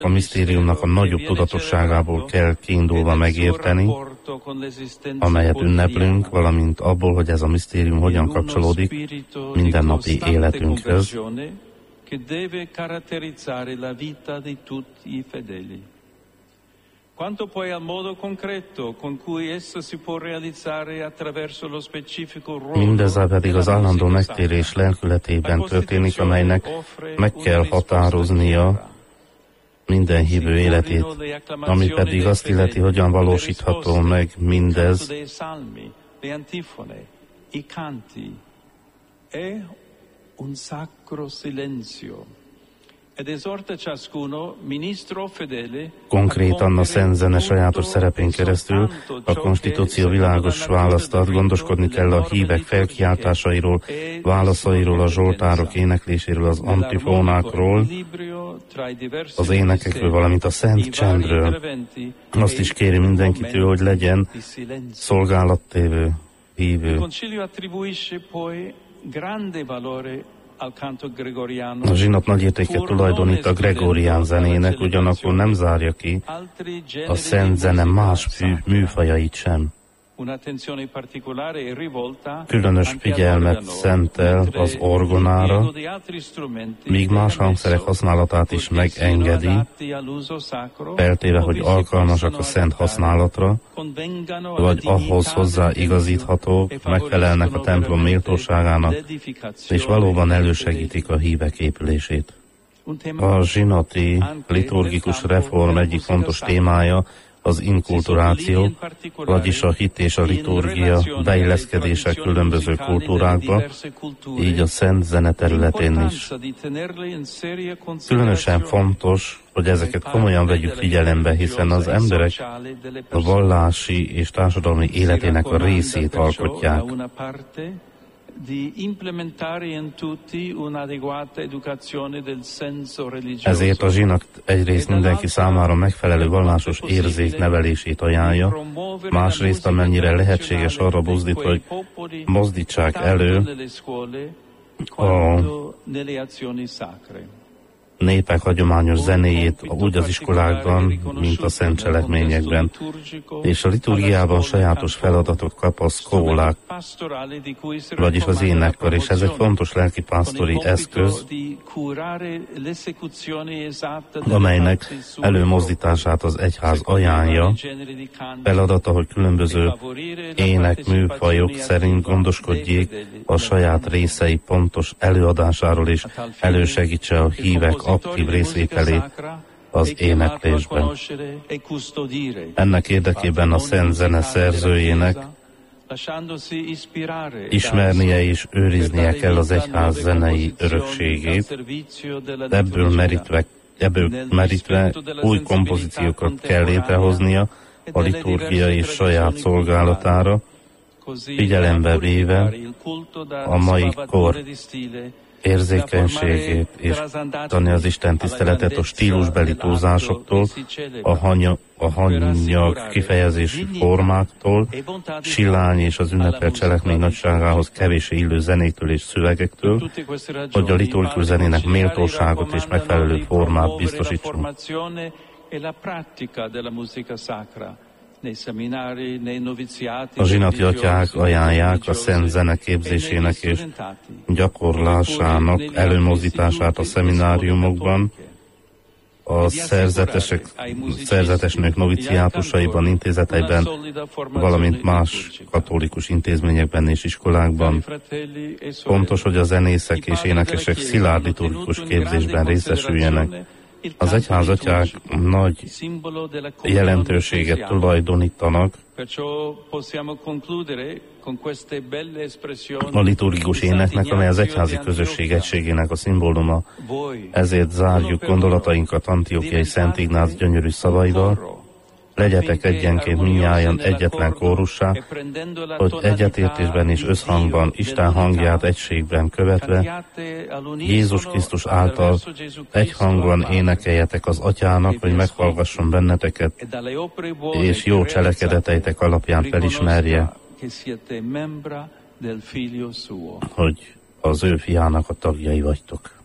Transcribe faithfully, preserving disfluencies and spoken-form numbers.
a misztériumnak a nagyobb tudatosságából kell kiindulva megérteni, amelyet ünneplünk, valamint abból, hogy ez a misztérium hogyan kapcsolódik mindennapi életünkhöz, quanto poi al modo concreto con cui essa si può realizzare attraverso lo specifico ruolo. Mindezzel pedig az állandó megtérés lelkületében történik, amelynek meg kell határoznia minden hívő életét, ami pedig azt illeti, hogyan valósítható meg mindez. Un sacro silenzio. Ed esorta ciascuno ministro fedele. Konkrétan a szent zene sajátos szerepén keresztül a konstitúció világos választ ad, gondoskodni kell a hívek felkiáltásairól, válaszairól, a zsoltárok énekléséről, az antifónákról, az énekekről, valamint a szent csendről. Azt is kéri mindenkitől, hogy legyen szolgálattévő, hívő. A zsinat nagy értéket tulajdonít a gregorián zenének, ugyanakkor nem zárja ki a szent zene más műfajait sem. Különös figyelmet szentel az orgonára, míg más hangszerek használatát is megengedi, feltéve, hogy alkalmasak a szent használatra, vagy ahhoz hozzáigazíthatók, megfelelnek a templom méltóságának, és valóban elősegítik a hívek épülését. A zsinati liturgikus reform egyik fontos témája az inkulturáció, vagyis a hit és a liturgia beilleszkedése különböző kultúrákba, így a szent zene területén is. Különösen fontos, hogy ezeket komolyan vegyük figyelembe, hiszen az emberek a vallási és társadalmi életének a részét alkotják. Ezért a zsinat egyrészt mindenki számára megfelelő vallásos érzék nevelését ajánlja, másrészt amennyire lehetséges arra buzdít, hogy mozdítsák elő a népek hagyományos zenéjét úgy az iskolákban, mint a szent cselekményekben, és a liturgiában sajátos feladatot kap a szkólák, vagyis az énekkar, és ez egy fontos lelkipásztori eszköz, amelynek előmozdítását az egyház ajánlja. Feladata, hogy különböző ének műfajok szerint gondoskodjék a saját részei pontos előadásáról, és elősegítse a hívek aktív részvételét az éneklésben. Ennek érdekében a szent zene szerzőjének ismernie és őriznie kell az egyház zenei örökségét, ebből merítve, ebből merítve új kompozíciókat kell létrehoznia a liturgia és saját szolgálatára, figyelembe véve a mai kor érzékenységét, és tanulni az Isten tiszteletet a stílusbeli túlzásoktól, a, hanya, a hanyag kifejezési formáktól, sillány és az ünnepelt cselekmény nagyságához kevéssé illő zenétől és szövegektől, hogy a liturgikus zenének méltóságot és megfelelő formát biztosítsunk. A zsinati atyák ajánlják a szent zene képzésének és gyakorlásának előmozdítását a szemináriumokban, a szerzetesek, szerzetes nők noviciátusaiban, intézeteiben, valamint más katolikus intézményekben és iskolákban. Fontos, hogy a zenészek és énekesek szilárd liturgikus képzésben részesüljenek. Az egyházatyák nagy jelentőséget tulajdonítanak a liturgikus éneknek, amely az egyházi közösség egységének a szimbóluma. Ezért zárjuk gondolatainkat Antiochiai Szent Ignác gyönyörű szavaival: legyetek egyenként mindnyájan egyetlen kórussá, hogy egyetértésben és összhangban Isten hangját egységben követve Jézus Krisztus által egyhangban énekeljetek az Atyának, hogy meghallgasson benneteket, és jó cselekedeteitek alapján felismerje, hogy az ő fiának a tagjai vagytok.